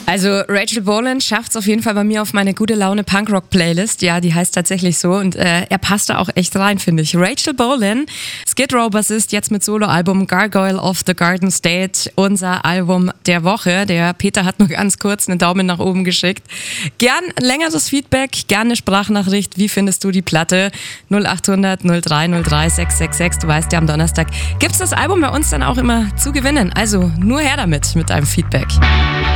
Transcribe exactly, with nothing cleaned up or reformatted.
Also Rachel Bolan schafft es auf jeden Fall bei mir auf meine gute Laune Punkrock-Playlist. Ja, die heißt tatsächlich so und äh, er passt da auch echt rein, finde ich. Rachel Bolan, Skid Row-Bassist, jetzt mit Soloalbum Gargoyle of the Garden State, unser Album der Woche. Der Peter hat nur ganz kurz einen Daumen nach oben geschickt. Gern längeres Feedback, gerne Sprachnachricht. Wie findest du die Platte? null acht hundert null drei null drei sechs sechs sechs. Du weißt ja, am Donnerstag gibt's das Album bei uns dann auch immer zu gewinnen. Also nur her damit, mit deinem Feedback.